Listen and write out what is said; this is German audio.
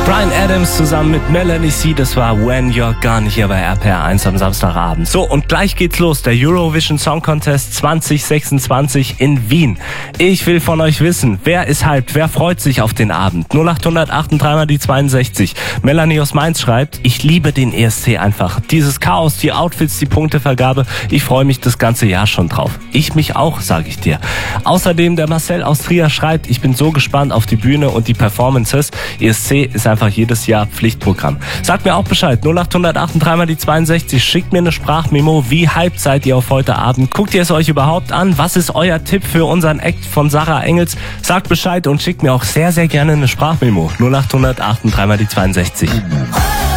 Bryan Adams zusammen mit Melanie C. Das war When You're Gone hier bei RPR 1 am Samstagabend. So, und gleich geht's los. Der Eurovision Song Contest 2026 in Wien. Ich will von euch wissen, wer ist hyped, wer freut sich auf den Abend? 0808 mal die 62. Melanie aus Mainz schreibt, ich liebe den ESC einfach. Dieses Chaos, die Outfits, die Punktevergabe. Ich freue mich das ganze Jahr schon drauf. Ich mich auch, sage ich dir. Außerdem der Marcel aus Trier schreibt, ich bin so gespannt auf die Bühne und die Performances. ESC ist einfach jedes Jahr Pflichtprogramm. Sagt mir auch Bescheid. 0808 mal die 62. Schickt mir eine Sprachmemo. Wie hyped seid ihr auf heute Abend? Guckt ihr es euch überhaupt an? Was ist euer Tipp für unseren Act von Sarah Engels? Sagt Bescheid und schickt mir auch sehr, sehr gerne eine Sprachmemo. 0808 mal die 62.